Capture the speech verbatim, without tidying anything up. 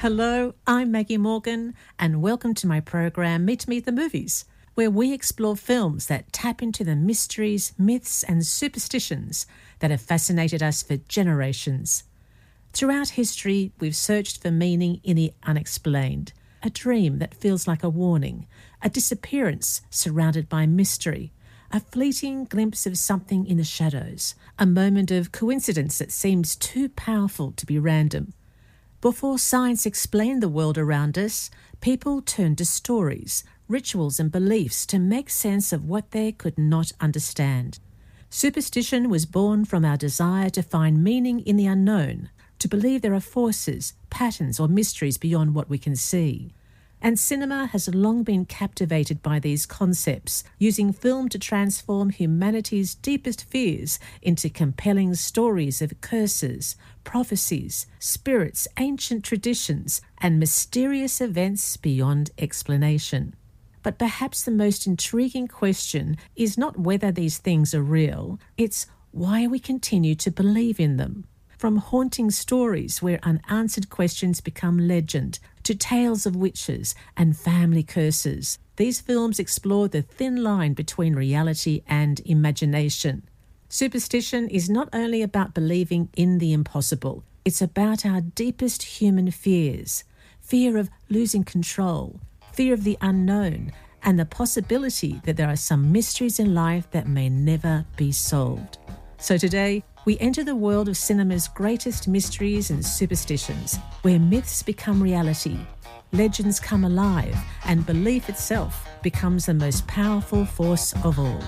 Hello, I'm Maggie Morgan, and welcome to my program Meet Me at the Movies, where we explore films that tap into the mysteries, myths and superstitions that have fascinated us for generations. Throughout history, we've searched for meaning in the unexplained, a dream that feels like a warning, a disappearance surrounded by mystery, a fleeting glimpse of something in the shadows, a moment of coincidence that seems too powerful to be random. Before science explained the world around us, people turned to stories, rituals and beliefs to make sense of what they could not understand. Superstition was born from our desire to find meaning in the unknown, to believe there are forces, patterns or mysteries beyond what we can see. And cinema has long been captivated by these concepts, using film to transform humanity's deepest fears into compelling stories of curses, prophecies, spirits, ancient traditions, and mysterious events beyond explanation. But perhaps the most intriguing question is not whether these things are real, it's why we continue to believe in them. From haunting stories where unanswered questions become legend, to tales of witches and family curses, these films explore the thin line between reality and imagination. Superstition is not only about believing in the impossible, it's about our deepest human fears. Fear of losing control, fear of the unknown, and the possibility that there are some mysteries in life that may never be solved. So today, we enter the world of cinema's greatest mysteries and superstitions, where myths become reality, legends come alive, and belief itself becomes the most powerful force of all.